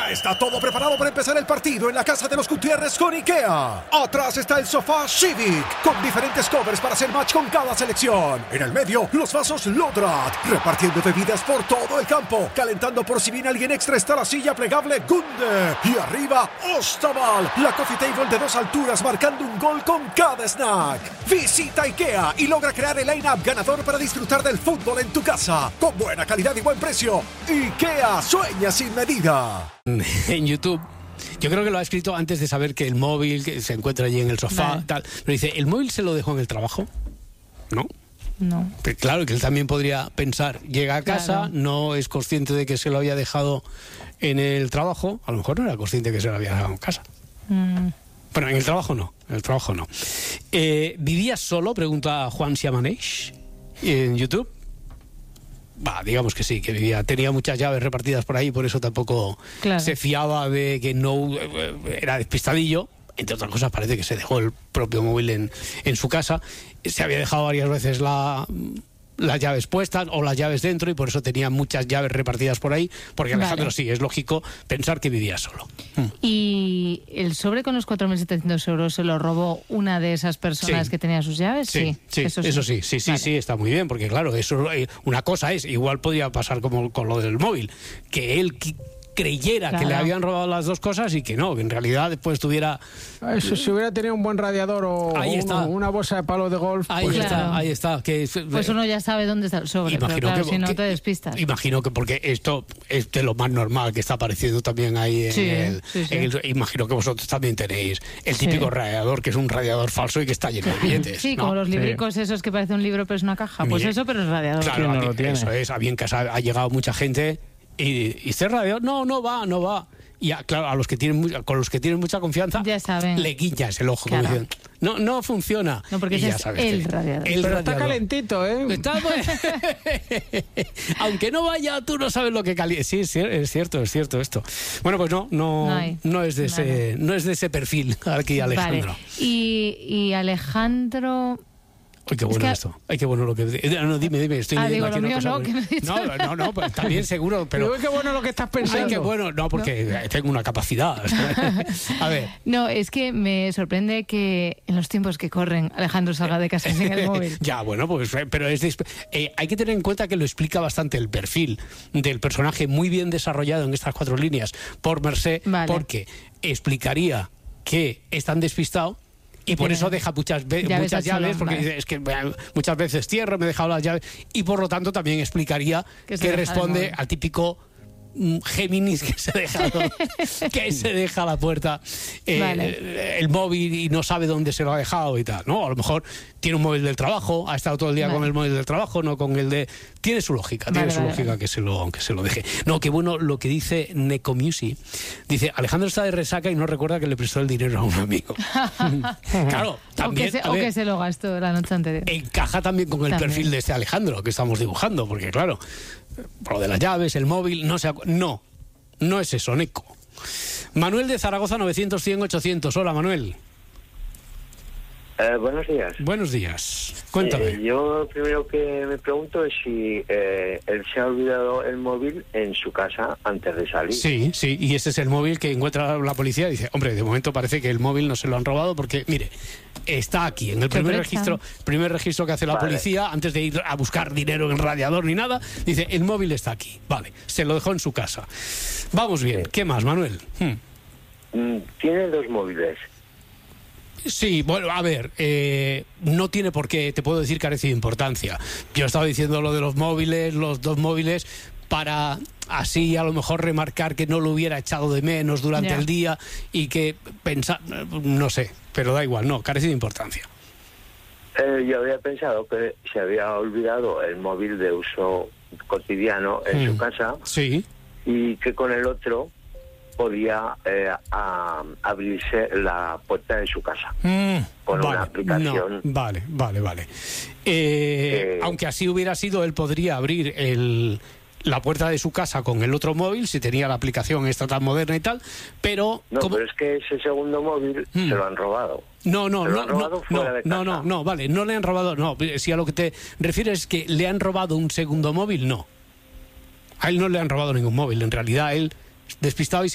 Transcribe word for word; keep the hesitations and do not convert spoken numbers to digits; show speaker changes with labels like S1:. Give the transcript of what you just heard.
S1: Ya está todo preparado para empezar el partido en la casa de los Gutiérrez con IKEA. Atrás está el sofá Civic, con diferentes covers para hacer match con cada selección. En el medio, los vasos Lodrat, repartiendo bebidas por todo el campo. Calentando por si viene alguien extra está la silla plegable Gunde. Y arriba, Ostaval, la coffee table de dos alturas marcando un gol con cada snack. Visita IKEA y logra crear el line-up ganador para disfrutar del fútbol en tu casa. Con buena calidad y buen precio. IKEA, sueña sin medida.
S2: En YouTube, yo creo que lo ha escrito antes de saber que el móvil que se encuentra allí en el sofá, vale. tal. Pero dice, ¿el móvil se lo dejó en el trabajo? No.
S3: No.
S2: Pero claro, que él también podría pensar, llega a casa, claro. no es consciente de que se lo había dejado en el trabajo, a lo mejor no era consciente que se lo había dejado en casa. Mm. Bueno, en el trabajo no, en el trabajo no. Eh, ¿Vivías solo? Pregunta Juan Siamanesh en YouTube. Bah, digamos que sí, que vivía, tenía muchas llaves repartidas por ahí, por eso tampoco claro. se fiaba de que no era despistadillo. Entre otras cosas, parece que se dejó el propio móvil en, en su casa. Se había dejado varias veces la, las llaves puestas o las llaves dentro y por eso tenía muchas llaves repartidas por ahí, porque Alejandro vale. sí, es lógico pensar que vivía solo.
S3: ¿Y el sobre con los cuatro mil setecientos euros se lo robó una de esas personas sí. que tenía sus llaves?
S2: Sí, sí, sí eso sí, eso sí, sí, sí, vale. sí, está muy bien, porque claro, eso una cosa es, igual podía pasar como con lo del móvil, que él creyera claro. que le habían robado las dos cosas y que no, que en realidad después tuviera...
S4: Eso, si hubiera tenido un buen radiador o
S2: ahí está.
S4: Uno, una bolsa de palo de golf...
S2: Ahí
S4: pues
S2: está,
S3: claro.
S2: ahí está. Que,
S3: pues uno ya sabe dónde está el sobre, imagino pero claro, que, si no que, te despistas.
S2: Imagino que porque esto es de lo más normal que está apareciendo también ahí en,
S3: sí,
S2: el,
S3: sí, sí.
S2: en el... Imagino que vosotros también tenéis el típico sí. radiador, que es un radiador falso y que está lleno de billetes.
S3: Sí,
S2: ¿no?
S3: como los libricos
S4: sí.
S3: esos que parece un libro pero es una caja. Pues Mire, eso, pero es radiador.
S2: Claro,
S4: no
S2: aquí,
S4: lo tiene.
S2: Eso es, a bien que ha, ha llegado mucha gente... Y, y este radiador, no, no va, no va. Y a, claro, a los que tienen con los que tienen mucha confianza,
S3: ya saben.
S2: le guiñas el ojo, claro. como diciendo, no, no funciona.
S3: No, porque ese es sabes, el radiador.
S4: Pero
S2: El radiador.
S4: está calentito, ¿eh?
S2: Está, pues, aunque no vaya, tú no sabes lo que calienta. Sí, es cierto, es cierto esto. Bueno, pues no, no, no, hay, no es de vale. ese, no es de ese perfil aquí, Alejandro.
S3: Vale. Y, y Alejandro.
S2: Ay, qué bueno es que... esto. Ay, qué bueno lo que... No, dime, dime. Estoy
S3: ah, digo, lo mío no, que me
S2: no, no, no, pues, también seguro, pero...
S4: Digo, qué bueno lo que estás pensando.
S2: Ay, qué bueno. No, porque no. tengo una capacidad. A ver.
S3: No, es que me sorprende que en los tiempos que corren Alejandro salga de casa sin el móvil.
S2: Ya, bueno, pues... Pero es de, eh, hay que tener en cuenta que lo explica bastante el perfil del personaje, muy bien desarrollado en estas cuatro líneas por Mercé, vale. porque explicaría que es tan despistado y por eso deja muchas, ve llaves muchas llaves, porque vale. es que muchas veces cierro, me he dejado las llaves, y por lo tanto también explicaría que, que responde al típico Géminis que se deja que se deja a la puerta eh, vale. el móvil y no sabe dónde se lo ha dejado y tal, ¿no? A lo mejor tiene un móvil del trabajo, ha estado todo el día vale. con el móvil del trabajo, no con el de... Tiene su lógica, vale, tiene su vale, lógica vale. que se lo que se lo deje. No, qué bueno lo que dice Necomusi. Dice, Alejandro está de resaca y no recuerda que le prestó el dinero a un amigo. Claro, también...
S3: O que, se,
S2: ver,
S3: o que se lo gastó la noche anterior.
S2: Encaja también con el también. perfil de este Alejandro que estamos dibujando, porque claro... Lo de las llaves, el móvil, no se no, no es eso, Neco. Manuel de Zaragoza, novecientos, cien, ochocientos. Hola, Manuel.
S5: Eh, buenos días.
S2: Buenos días. Cuéntame.
S5: Eh, yo lo primero que me pregunto es si eh, él se ha olvidado el móvil en su casa antes de salir.
S2: Sí, sí, y ese es el móvil que encuentra la policía y dice, hombre, de momento parece que el móvil no se lo han robado porque, mire, está aquí, en el primer registro, primer registro que hace la vale. policía, antes de ir a buscar dinero en el radiador ni nada, dice, el móvil está aquí. Vale, se lo dejó en su casa. Vamos bien. Sí. ¿Qué más, Manuel?
S5: Hmm. Tiene dos móviles.
S2: Sí, bueno, a ver, eh, no tiene por qué, te puedo decir, carece de importancia. Yo estaba diciendo lo de los móviles, los dos móviles, para así a lo mejor remarcar que no lo hubiera echado de menos durante yeah. el día y que pensar, no sé, pero da igual, no, carece de importancia.
S5: Eh, yo había pensado que se había olvidado el móvil de uso cotidiano en mm. su casa
S2: sí.
S5: y que con el otro podía eh, a, abrirse la puerta de su casa
S2: mm,
S5: con
S2: vale,
S5: una aplicación.
S2: No, vale, vale, vale. Eh, eh, aunque así hubiera sido, él podría abrir el, la puerta de su casa con el otro móvil si tenía la aplicación esta tan moderna y tal, pero...
S5: No,
S2: como...
S5: pero es que ese segundo móvil mm. se lo han robado.
S2: No, no, no, no, no, no, no, no, vale, no le han robado, no, si a lo que te refieres es que le han robado un segundo móvil, no. A él no le han robado ningún móvil, en realidad él despistado y